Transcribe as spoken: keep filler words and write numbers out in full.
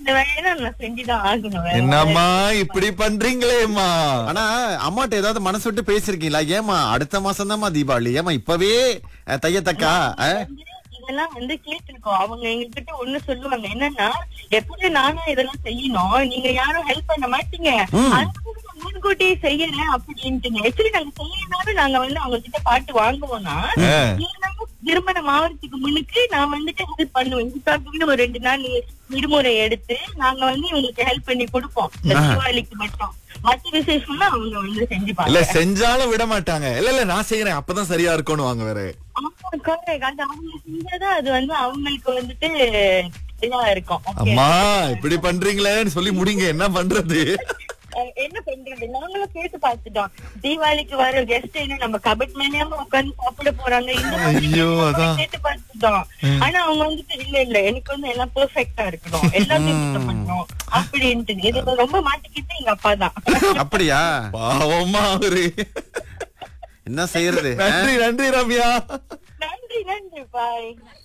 இந்த வேலையை நான் செஞ்சுதான் ஆகணும். வேற என்னம்மா இப்படி பண்றீங்களேம்மா? ஆனா அம்மாட்ட ஏதாவது மனசு விட்டு பேசிருக்கீங்களா? ஏமா அடுத்த மாசம் தான்மா தீபாவளி, ஏமா இப்பவே அஹ், தையத்தக்கா அஹ்? வந்து இதெல்லாம் வந்து கேட்டிருக்கோம். அவங்க எங்ககிட்ட ஒண்ணு சொல்லுவாங்க, என்னன்னா எப்படி நானும் இதெல்லாம் செய்யணும், நீங்க யாரும் ஹெல்ப் பண்ண மாட்டீங்க, அதனால நான் முன்கூட்டியே செய்யறேன் அப்படின்ட்டு. ஆக்சுவலி நாங்க செய்யறதுனால நாங்க வந்து அவங்க கிட்ட பாட்டு வாங்குவோம்னா, இருந்தாலும் திருமணம் ஆவறதுக்கு முன்னுக்கு நான் வந்துட்டு ஹெல்ப் பண்ணுவேன். இதுக்காகவே ஒரு ரெண்டு நாள் விடுமுறை எடுத்து நாங்க வந்து இவங்களுக்கு ஹெல்ப் பண்ணி கொடுப்போம். இந்த தீபாவளிக்கு மட்டும். மத்த விசேஷம்னா அவங்க வந்து இல்ல செஞ்சுப்பாங்க. செஞ்சாலும் விட மாட்டாங்க. இல்ல இல்ல நான் செய்யறேன் அப்பதான் சரியா இருக்கணும் வாங்க வேற. ஆமா, correct. அது அவங்க செஞ்சாதான் அது வந்து அவங்களுக்கு வந்துட்டு இதா இருக்கும். Okay. அம்மா இப்படி பண்றீங்களேன்னு சொல்லி முடிங்க, என்ன பண்றது? அஹ் என்ன பண்றது, நாங்களும் கேட்டு பார்த்துட்டோம். தீபாவளிக்கு வர கெஸ்ட் என்ன நம்ம கபட் மேலேயாம உட்கார்ந்து சாப்பிட போறாங்க, இந்த மாதிரி ஐயோ, அதான். கேட்டு பார்த்துட்டோம். ஆனா அவங்க வந்துட்டு இல்ல இல்ல எனக்கு வந்து எல்லாம் பெர்ஃபெக்ட்டா இருக்கணும், எல்லாத்தையும் சுத்தம் பண்ணணும் அப்படின்ட்டு. இதுல ரொம்ப மாட்டிக்கிட்டு எங்க அப்பா தான். அப்படியா? பாவமா அவரு. என்ன செய்யறது? நன்றி நன்றி ரம்யா. நன்றி நன்றி பாய்.